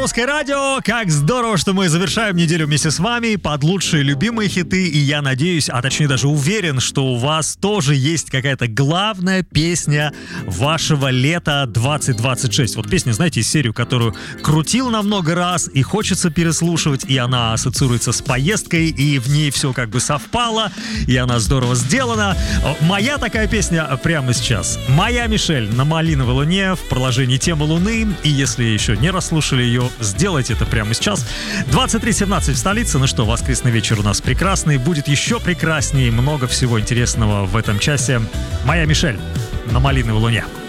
Русское радио. Как здорово, что мы завершаем неделю вместе с вами под лучшие любимые хиты. И я надеюсь, а точнее даже уверен, что у вас тоже есть какая-то главная песня вашего лета 2026. Вот песня, знаете, из серии, которую крутил на много раз и хочется переслушивать, и она ассоциируется с поездкой, и в ней все как бы совпало, и она здорово сделана. Моя такая песня прямо сейчас. Моя Мишель на «Малиновой луне» в продолжении темы Луны. И если еще не расслушали ее, сделайте это прямо сейчас. 23:17 в столице. Ну что, воскресный вечер у нас прекрасный. Будет еще прекраснее. Много всего интересного в этом часе. Моя Мишель на «Малиновой луне».